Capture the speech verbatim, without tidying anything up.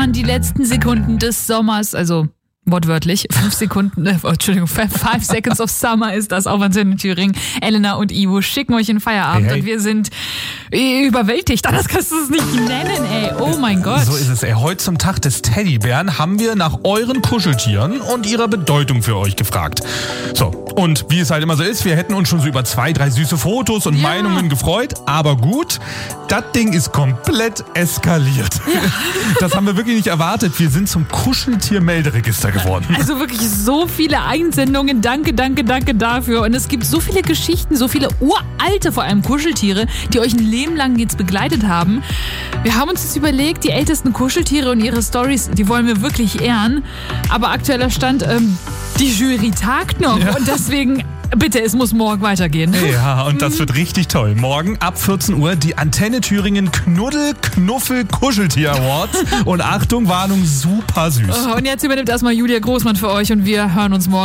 Die letzten Sekunden des Sommers, also wortwörtlich, fünf Sekunden, äh, Entschuldigung, five seconds of summer ist das auf Antenne Thüringen. Elena und Ivo schicken euch in Feierabend hey, hey. und wir sind überwältigt. Das kannst du es nicht nennen, ey. Oh mein Gott. So ist es, ey. Heute zum Tag des Teddybären haben wir nach euren Kuscheltieren und ihrer Bedeutung für euch gefragt. So, und wie es halt immer so ist, wir hätten uns schon so über zwei, drei süße Fotos und ja. Meinungen gefreut, aber gut, das Ding ist komplett eskaliert. Ja. Das haben wir wirklich nicht erwartet. Wir sind zum Kuscheltier-Melderegister geworden. Also wirklich so viele Einsendungen. Danke, danke, danke dafür. Und es gibt so viele Geschichten, so viele uralte, vor allem Kuscheltiere, die euch ein Leben lang jetzt begleitet haben. Wir haben uns jetzt überlegt, die ältesten Kuscheltiere und ihre Storys, die wollen wir wirklich ehren. Aber aktueller Stand, ähm, die Jury tagt noch. Ja. Und deswegen... Bitte, es muss morgen weitergehen. Ja, und das wird richtig toll. Morgen ab vierzehn Uhr die Antenne Thüringen Knuddel Knuffel Kuscheltier Awards. Und Achtung, Warnung, super süß. Und jetzt übernimmt erstmal Julia Großmann für euch und wir hören uns morgen.